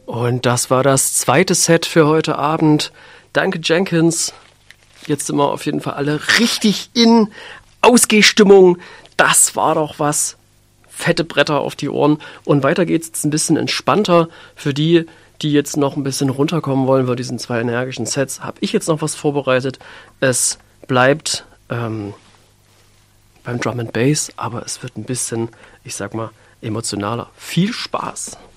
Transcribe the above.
Und das war das zweite Set für heute Abend. Danke, Jenkins. Jetzt sind wir auf jeden Fall alle richtig in Ausgehstimmung. Das war doch was. Fette Bretter auf die Ohren. Und weiter geht's jetzt ein bisschen entspannter. Für die, die jetzt noch ein bisschen runterkommen wollen bei diesen 2 energischen Sets, habe ich jetzt noch was vorbereitet. Es bleibt beim Drum and Bass, aber es wird ein bisschen, ich sag mal, emotionaler. Viel Spaß!